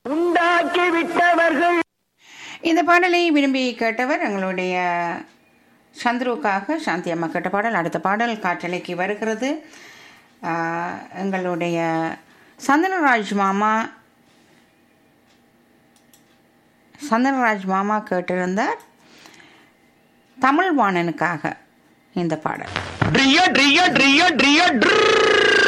உண்டாக்கி விட்டவர்கள். இந்த பாடலை விரும்பி கேட்டவர் எங்களுடைய சந்துருக்காக சாந்தி அம்மா கேட்ட பாடல். அடுத்த பாடல் காற்றலைக்கு வருகிறது. எங்களுடைய சந்தனராஜ் மாமா கேட்டிருந்தார் தமிழ் வாணனுக்காக இந்த பாடல்.